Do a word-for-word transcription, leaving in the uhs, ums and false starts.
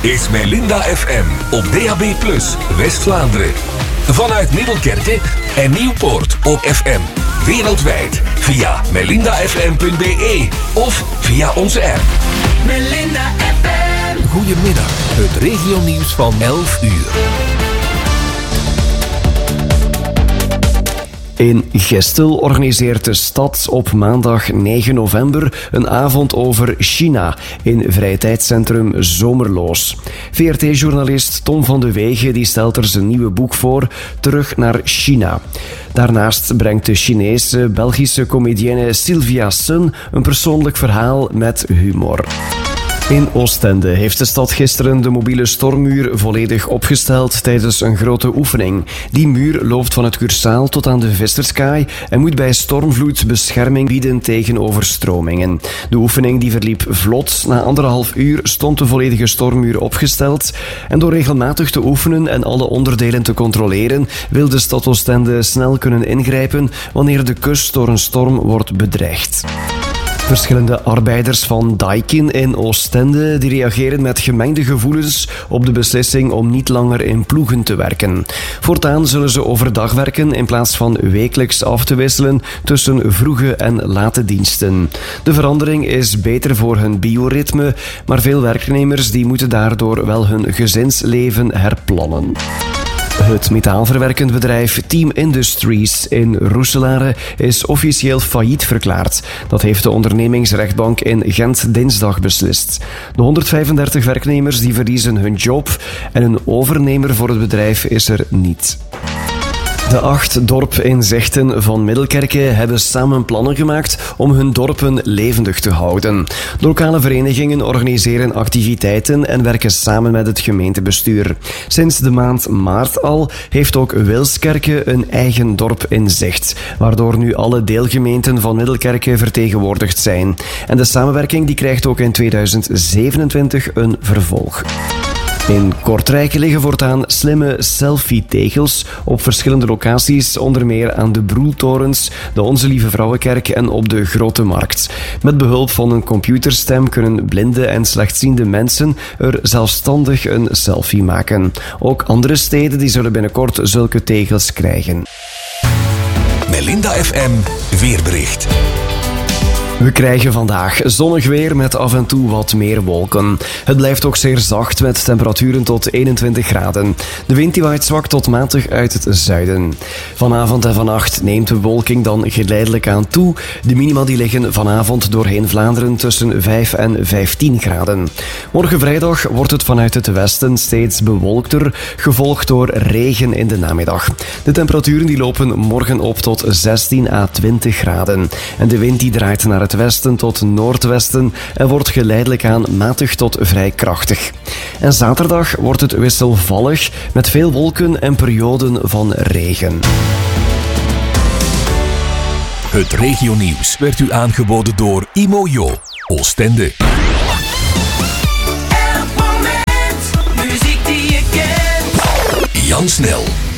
is Melinda F M op D A B plus, West-Vlaanderen. Vanuit Middelkerke en Nieuwpoort op F M. Wereldwijd via melinda f m punt b e of via onze app. Melinda F M. Goedemiddag, het regionieuws van elf uur. In Gestel organiseert de stad op maandag negen november een avond over China in vrije tijdscentrum Zomerloos. V R T-journalist Tom van de Wegen die stelt er zijn nieuwe boek voor, Terug naar China. Daarnaast brengt de Chinese Belgische comedienne Sylvia Sun een persoonlijk verhaal met humor. In Oostende heeft de stad gisteren de mobiele stormmuur volledig opgesteld tijdens een grote oefening. Die muur loopt van het Cursaal tot aan de Visserskaai en moet bij stormvloed bescherming bieden tegen overstromingen. De oefening die verliep vlot. Na anderhalf uur stond de volledige stormmuur opgesteld. En door regelmatig te oefenen en alle onderdelen te controleren, wil de stad Oostende snel kunnen ingrijpen wanneer de kust door een storm wordt bedreigd. Verschillende arbeiders van Daikin in Oostende die reageren met gemengde gevoelens op de beslissing om niet langer in ploegen te werken. Voortaan zullen ze overdag werken in plaats van wekelijks af te wisselen tussen vroege en late diensten. De verandering is beter voor hun bioritme, maar veel werknemers die moeten daardoor wel hun gezinsleven herplannen. Het metaalverwerkend bedrijf Team Industries in Roeselare is officieel failliet verklaard. Dat heeft de ondernemingsrechtbank in Gent dinsdag beslist. De honderdvijfendertig werknemers die verliezen hun job en een overnemer voor het bedrijf is er niet. De acht dorpinzichten van Middelkerke hebben samen plannen gemaakt om hun dorpen levendig te houden. De lokale verenigingen organiseren activiteiten en werken samen met het gemeentebestuur. Sinds de maand maart al heeft ook Wilskerke een eigen dorpinzicht, waardoor nu alle deelgemeenten van Middelkerke vertegenwoordigd zijn. En de samenwerking die krijgt ook in tweeduizend zevenentwintig een vervolg. In Kortrijk liggen voortaan slimme selfie-tegels op verschillende locaties, onder meer aan de Broeltorens, de Onze Lieve Vrouwenkerk en op de Grote Markt. Met behulp van een computerstem kunnen blinde en slechtziende mensen er zelfstandig een selfie maken. Ook andere steden die zullen binnenkort zulke tegels krijgen. Melinda F M weerbericht. We krijgen vandaag zonnig weer met af en toe wat meer wolken. Het blijft ook zeer zacht met temperaturen tot eenentwintig graden. De wind die waait zwak tot matig uit het zuiden. Vanavond en vannacht neemt de bewolking dan geleidelijk aan toe. De minima die liggen vanavond doorheen Vlaanderen tussen vijf en vijftien graden. Morgen vrijdag wordt het vanuit het westen steeds bewolkter, gevolgd door regen in de namiddag. De temperaturen die lopen morgen op tot zestien à twintig graden. En de wind die draait naar het westen tot noordwesten en wordt geleidelijk aan matig tot vrij krachtig. En zaterdag wordt het wisselvallig met veel wolken en perioden van regen. Het regionieuws werd u aangeboden door Imojo, Oostende. Elk moment, muziek die je kent. Jan Snel.